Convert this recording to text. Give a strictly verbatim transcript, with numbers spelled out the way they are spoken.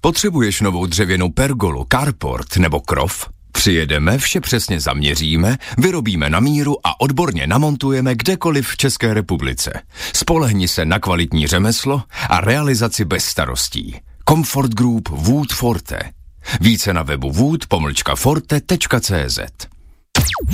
Potřebuješ novou dřevěnou pergolu, carport nebo krov? Přijedeme, vše přesně zaměříme, vyrobíme na míru a odborně namontujeme kdekoliv v České republice. Spolehni se na kvalitní řemeslo a realizaci bez starostí. Comfort Group Wood Forte. Více na webu wood pomlčka forte tečka cé zet.